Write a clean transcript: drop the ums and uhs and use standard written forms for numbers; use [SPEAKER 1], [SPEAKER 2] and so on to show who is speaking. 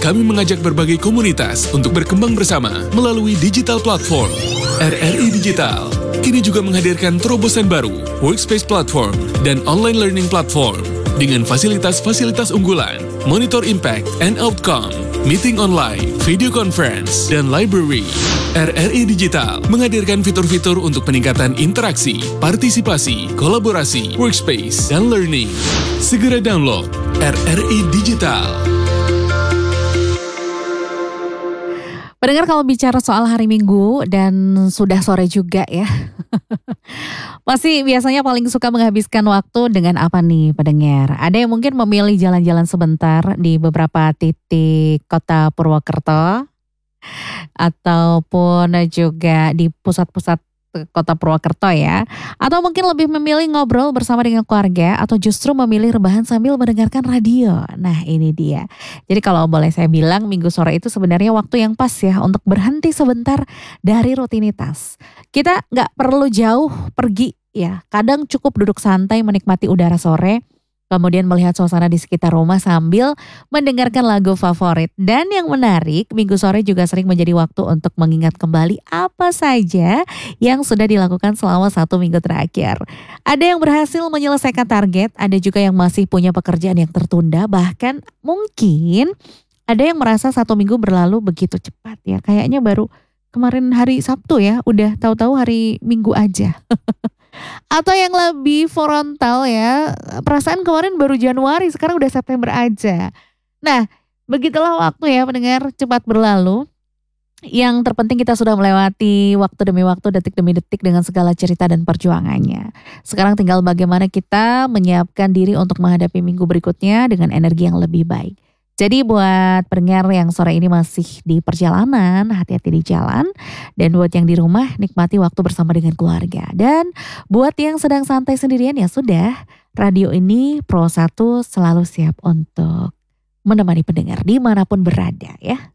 [SPEAKER 1] kami mengajak berbagai komunitas untuk berkembang bersama melalui digital platform. RRI Digital kini juga menghadirkan terobosan baru, workspace platform, dan online learning platform dengan fasilitas-fasilitas unggulan, monitor impact and outcome, meeting online, video conference, dan library. RRI Digital menghadirkan fitur-fitur untuk peningkatan interaksi, partisipasi, kolaborasi, workspace, dan learning. Segera download RRI Digital.
[SPEAKER 2] Pendengar, kalau bicara soal hari Minggu dan sudah sore juga ya, pasti biasanya paling suka menghabiskan waktu dengan apa nih pendengar? Ada yang mungkin memilih jalan-jalan sebentar di beberapa titik kota Purwokerto, ataupun juga di pusat-pusat kota Purwokerto ya. Atau mungkin lebih memilih ngobrol bersama dengan keluarga, atau justru memilih rebahan sambil mendengarkan radio. Nah ini dia. Jadi kalau boleh saya bilang, minggu sore itu sebenarnya waktu yang pas ya untuk berhenti sebentar dari rutinitas. Kita nggak perlu jauh pergi ya. Kadang cukup duduk santai menikmati udara sore, kemudian melihat suasana di sekitar rumah sambil mendengarkan lagu favorit. Dan yang menarik, minggu sore juga sering menjadi waktu untuk mengingat kembali apa saja yang sudah dilakukan selama 1 minggu terakhir. Ada yang berhasil menyelesaikan target, ada juga yang masih punya pekerjaan yang tertunda, bahkan mungkin ada yang merasa 1 minggu berlalu begitu cepat ya. Kayaknya baru kemarin hari Sabtu ya, udah tahu-tahu hari Minggu aja. Atau yang lebih frontal ya, perasaan kemarin baru Januari, sekarang udah September aja. Nah, begitulah waktu ya pendengar, cepat berlalu. Yang terpenting kita sudah melewati waktu demi waktu, detik demi detik dengan segala cerita dan perjuangannya. Sekarang tinggal bagaimana kita menyiapkan diri untuk menghadapi minggu berikutnya dengan energi yang lebih baik. Jadi buat pendengar yang sore ini masih di perjalanan, hati-hati di jalan. Dan buat yang di rumah, nikmati waktu bersama dengan keluarga. Dan buat yang sedang santai sendirian, ya sudah, radio ini Pro 1 selalu siap untuk menemani pendengar dimanapun berada ya.